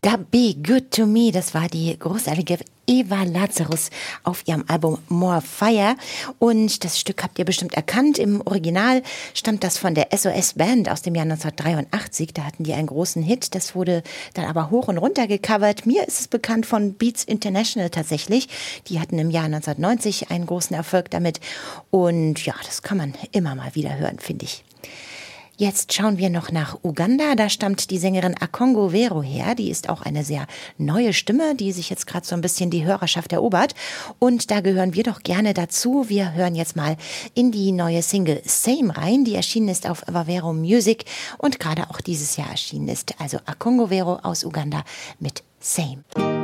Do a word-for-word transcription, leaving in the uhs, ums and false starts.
Da Be Good to Me, das war die großartige Eva Lazarus auf ihrem Album More Fire. Und das Stück habt ihr bestimmt erkannt. Im Original stammt das von der S O S Band aus dem Jahr neunzehnhundertdreiundachtzig. Da hatten die einen großen Hit. Das wurde dann aber hoch und runter gecovert. Mir ist es bekannt von Beats International tatsächlich. Die hatten im Jahr neunzehnhundertneunzig einen großen Erfolg damit. Und ja, das kann man immer mal wieder hören, finde ich. Jetzt schauen wir noch nach Uganda. Da stammt die Sängerin Akongo Vero her. Die ist auch eine sehr neue Stimme, die sich jetzt gerade so ein bisschen die Hörerschaft erobert. Und da gehören wir doch gerne dazu. Wir hören jetzt mal in die neue Single Same rein, die erschienen ist auf Vavero Music und gerade auch dieses Jahr erschienen ist. Also Akongo Vero aus Uganda mit Same.